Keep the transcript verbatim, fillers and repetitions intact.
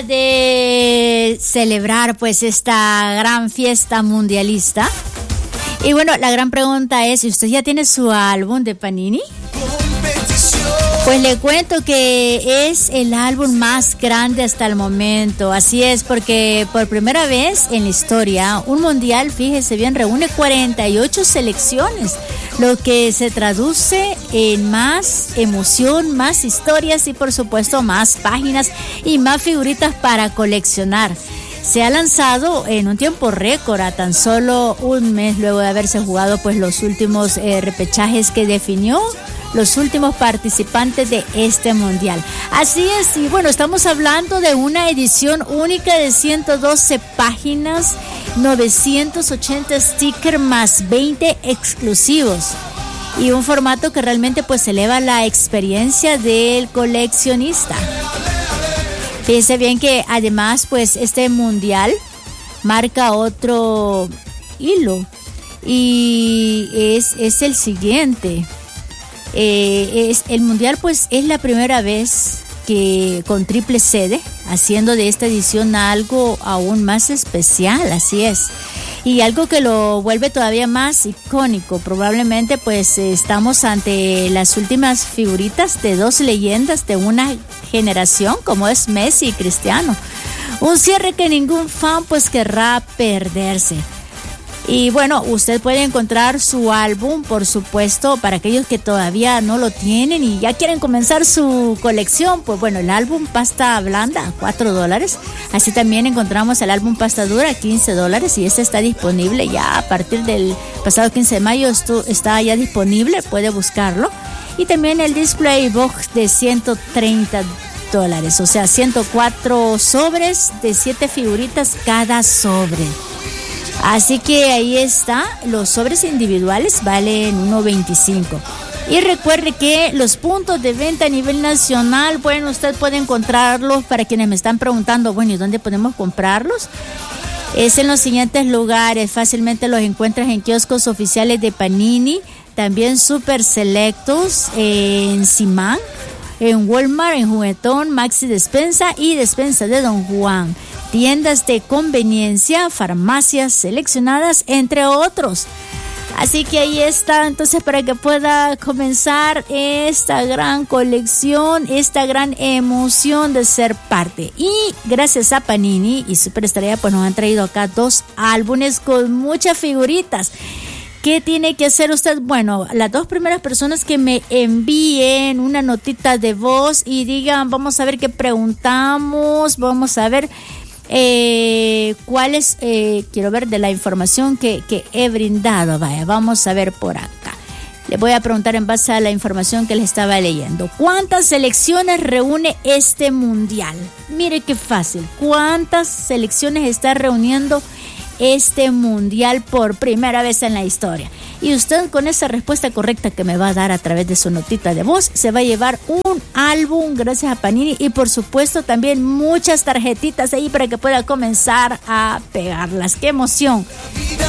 hora de celebrar pues esta gran fiesta mundialista. Y bueno, la gran pregunta es, ¿usted ya tiene su álbum de Panini? Pues le cuento que es el álbum más grande hasta el momento. Así es, porque por primera vez en la historia, un mundial, fíjese bien, reúne cuarenta y ocho selecciones, lo que se traduce en más emoción, más historias y por supuesto más páginas y más figuritas para coleccionar. Se ha lanzado en un tiempo récord, a tan solo un mes luego de haberse jugado pues los últimos eh, repechajes que definió los últimos participantes de este mundial. Así es, y bueno, estamos hablando de una edición única de ciento doce páginas, novecientos ochenta stickers más veinte exclusivos. Y un formato que realmente pues eleva la experiencia del coleccionista. Fíjense bien que además pues este mundial marca otro hilo y es, es el siguiente. Eh, es, el mundial pues es la primera vez que con triple sede, haciendo de esta edición algo aún más especial, así es, y algo que lo vuelve todavía más icónico. Probablemente pues estamos ante las últimas figuritas de dos leyendas de una generación como es Messi y Cristiano, un cierre que ningún fan pues querrá perderse. Y bueno, usted puede encontrar su álbum, por supuesto, para aquellos que todavía no lo tienen y ya quieren comenzar su colección. Pues bueno, el álbum pasta blanda, cuatro dólares. Así también encontramos el álbum pasta dura, quince dólares. Y este está disponible ya a partir del pasado quince de mayo. Esto está ya disponible, puede buscarlo. Y también el display box de ciento treinta dólares. O sea, ciento cuatro sobres de siete figuritas cada sobre. Así que ahí está, los sobres individuales valen uno veinticinco. Y recuerde que los puntos de venta a nivel nacional, bueno, usted puede encontrarlos, para quienes me están preguntando, bueno, ¿y dónde podemos comprarlos? Es en los siguientes lugares, fácilmente los encuentras en kioscos oficiales de Panini, también Super Selectos, en Simán, en Walmart, en Juguetón, Maxi Despensa y Despensa de Don Juan. Tiendas de conveniencia, farmacias seleccionadas, entre otros. Así que ahí está, entonces, para que pueda comenzar esta gran colección, esta gran emoción de ser parte. Y gracias a Panini y Super Estrella, pues nos han traído acá dos álbumes con muchas figuritas. ¿Qué tiene que hacer usted? Bueno, las dos primeras personas que me envíen una notita de voz y digan, vamos a ver qué preguntamos, vamos a ver eh, cuál es, eh, quiero ver de la información que, que he brindado. Vaya, vamos a ver por acá. Le voy a preguntar en base a la información que les estaba leyendo. ¿Cuántas selecciones reúne este mundial? Mire qué fácil. ¿Cuántas selecciones está reuniendo este mundial por primera vez en la historia? Y usted, con esa respuesta correcta que me va a dar a través de su notita de voz, se va a llevar un álbum gracias a Panini y por supuesto también muchas tarjetitas ahí para que pueda comenzar a pegarlas. ¡Qué emoción!